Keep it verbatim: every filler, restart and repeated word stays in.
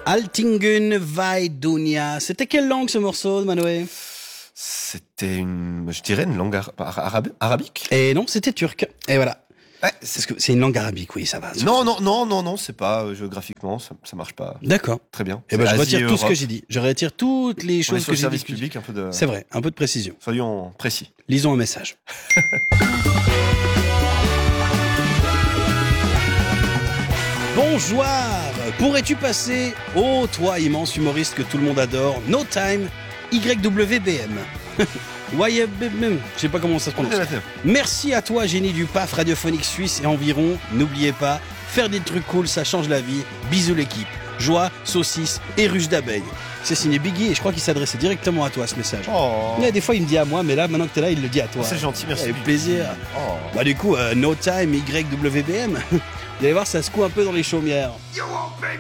Altingen Weidunia. C'était quelle langue ce morceau, Manoé? C'était une, je dirais une langue ara- arabe, arabique. Et non, c'était turc. Et voilà. Ouais, C'est ce que c'est une langue arabique, oui, ça va. non, non, non, non, non, c'est pas euh, géographiquement, ça, ça marche pas. D'accord. Très bien. Et ben je C'est retire Asie tout et ce que Europe. j'ai dit. Je retire toutes les On est choses sur que le j'ai service dit. public, un peu de. C'est vrai, un peu de précision. Soyons précis. Lisons un message. Bonjour. Pourrais-tu passer, ô toi immense humoriste que tout le monde adore, No Time, Y W B M. Y W B M, je sais pas comment ça se prononce. Merci à toi, génie du P A F radiophonique suisse et environ. N'oubliez pas, faire des trucs cool, ça change la vie. Bisous l'équipe. Joie, saucisse et ruche d'abeilles. C'est signé Biggie et je crois qu'il s'adressait directement à toi ce message. Oh. Mais des fois il me dit à moi, mais là maintenant que t'es là, il le dit à toi. C'est gentil, merci. Avec plaisir. Oh. Bah du coup, euh, No Time, Y W B M. Vous allez voir, ça secoue un peu dans les chaumières.